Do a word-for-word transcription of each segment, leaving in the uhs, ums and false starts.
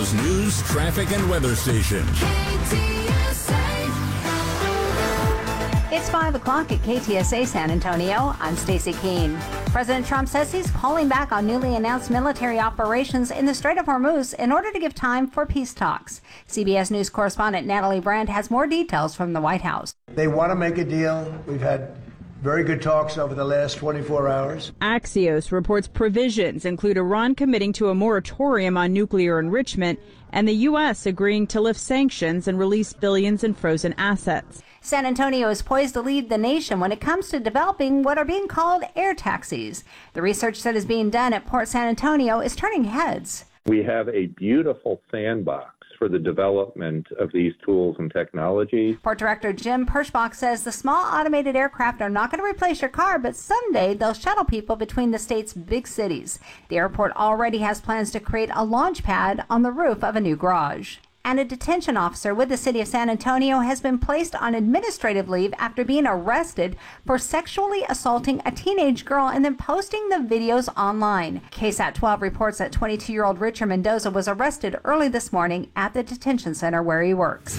Antonio's news, traffic, and weather station. K T S A. It's five o'clock at K T S A San Antonio. I'm Stacy Keene. President Trump says he's pulling back on newly announced military operations in the Strait of Hormuz in order to give time for peace talks. C B S News correspondent Natalie Brandt has more details from the White House. They want to make a deal. We've had very good talks over the last twenty-four hours. Axios reports provisions include Iran committing to a moratorium on nuclear enrichment and the U S agreeing to lift sanctions and release billions in frozen assets. San Antonio is poised to lead the nation when it comes to developing what are being called air taxis. The research that is being done at Port San Antonio is turning heads. We have a beautiful sandbox for the development of these tools and technologies. Port Director Jim Perschbach says the small automated aircraft are not going to replace your car, but someday they'll shuttle people between the state's big cities. The airport already has plans to create a launch pad on the roof of a new garage. And a detention officer with the city of San Antonio has been placed on administrative leave after being arrested for sexually assaulting a teenage girl and then posting the videos online. K SAT twelve reports that twenty-two-year-old Richard Mendoza was arrested early this morning at the detention center where he works.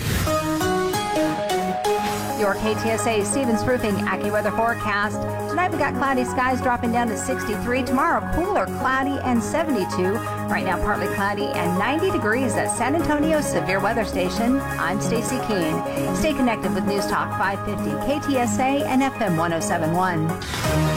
Your K T S A Stevens Roofing AccuWeather forecast. Tonight we got cloudy skies dropping down to sixty-three. Tomorrow cooler, cloudy, and seventy-two. Right now partly cloudy and ninety degrees at San Antonio's Severe Weather Station. I'm Stacy Keene. Stay connected with News Talk five fifty K T S A and F M one oh seven point one.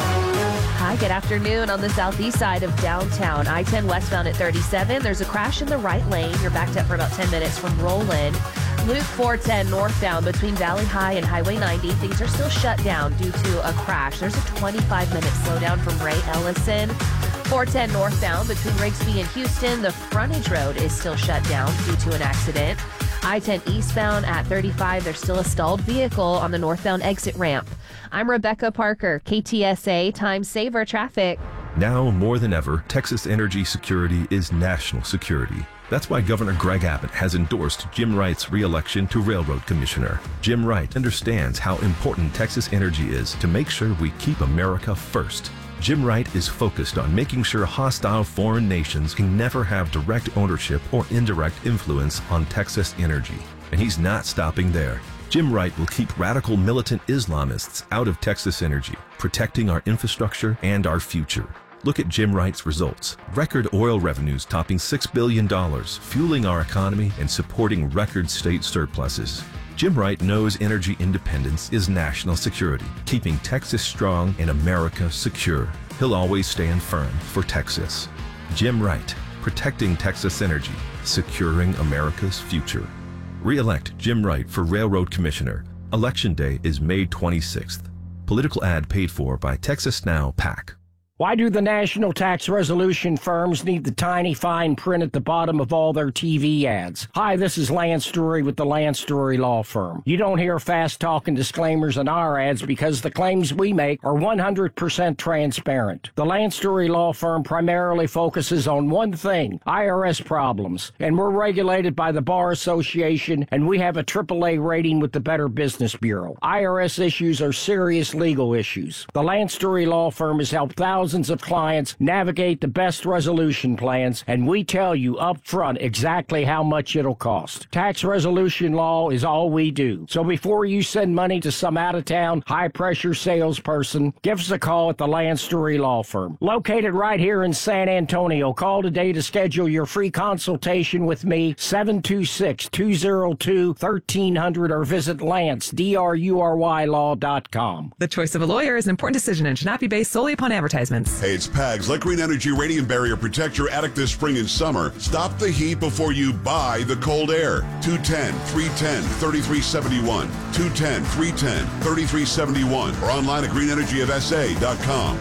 Hi, good afternoon. On the southeast side of downtown, I ten westbound at thirty-seven. There's a crash in the right lane. You're backed up for about ten minutes from Roland. Loop four ten northbound between Valley High and Highway ninety. Things are still shut down due to a crash. There's a twenty-five minute slowdown from Ray Ellison. four ten northbound between Rigsby and Houston. The frontage road is still shut down due to an accident. I ten eastbound at thirty-five. There's still a stalled vehicle on the northbound exit ramp. I'm Rebecca Parker, K T S A Time Saver Traffic. Now more than ever, Texas energy security is national security. That's why Governor Greg Abbott has endorsed Jim Wright's re-election to Railroad Commissioner. Jim Wright understands how important Texas energy is to make sure we keep America first. Jim Wright is focused on making sure hostile foreign nations can never have direct ownership or indirect influence on Texas energy. And he's not stopping there. Jim Wright will keep radical militant Islamists out of Texas energy, protecting our infrastructure and our future. Look at Jim Wright's results. Record oil revenues topping six billion dollars, fueling our economy and supporting record state surpluses. Jim Wright knows energy independence is national security, keeping Texas strong and America secure. He'll always stand firm for Texas. Jim Wright, protecting Texas energy, securing America's future. Re-elect Jim Wright for Railroad Commissioner. Election day is May twenty-sixth. Political ad paid for by Texas Now PAC. Why do the national tax resolution firms need the tiny fine print at the bottom of all their T V ads? Hi, this is Lance Story with the Lance Story Law Firm. You don't hear fast-talking disclaimers in our ads because the claims we make are one hundred percent transparent. The Lance Story Law Firm primarily focuses on one thing, I R S problems, and we're regulated by the Bar Association, and we have a triple A rating with the Better Business Bureau. I R S issues are serious legal issues. The Lance Story Law Firm has helped thousands Thousands of clients navigate the best resolution plans, and we tell you up front exactly how much it'll cost. Tax resolution law is all we do. So before you send money to some out-of-town, high-pressure salesperson, give us a call at the Lance Story Law Firm. Located right here in San Antonio. Call today to schedule your free consultation with me, seven two six, two oh two, one three hundred, or visit Lance, D R U R Y law dot com. The choice of a lawyer is an important decision and should not be based solely upon advertisement. Hey, it's Pags. Let Green Energy Radiant Barrier protect your attic this spring and summer. Stop the heat before you buy the cold air. two one zero, three one zero, three three seven one. two one zero, three one zero, three three seven one. Or online at green energy of s a dot com.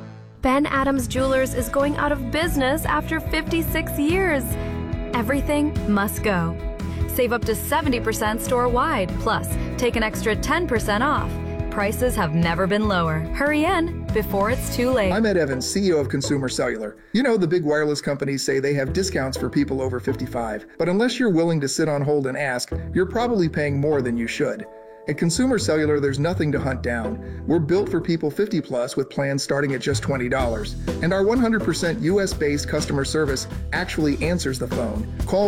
Ben Adams Jewelers is going out of business after fifty-six years. Everything must go. Save up to seventy percent store-wide. Plus, take an extra ten percent off. Prices have never been lower. Hurry in before it's too late. I'm Ed Evans, C E O of Consumer Cellular. You know, the big wireless companies say they have discounts for people over fifty-five, but unless you're willing to sit on hold and ask, you're probably paying more than you should. At Consumer Cellular, there's nothing to hunt down. We're built for people fifty plus with plans starting at just twenty dollars. And our one hundred percent U S based customer service actually answers the phone. Call